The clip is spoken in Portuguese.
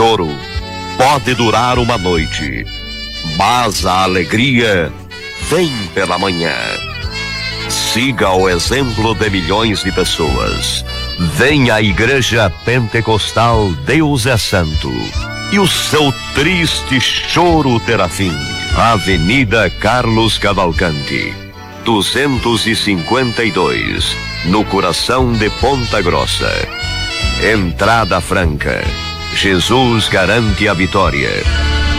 choro pode durar uma noite, mas a alegria vem pela manhã. Siga o exemplo de milhões de pessoas. Venha à Igreja Pentecostal Deus é Santo e o seu triste choro terá fim. Avenida Carlos Cavalcanti, 252, no coração de Ponta Grossa. Entrada franca. Jesus garante a vitória.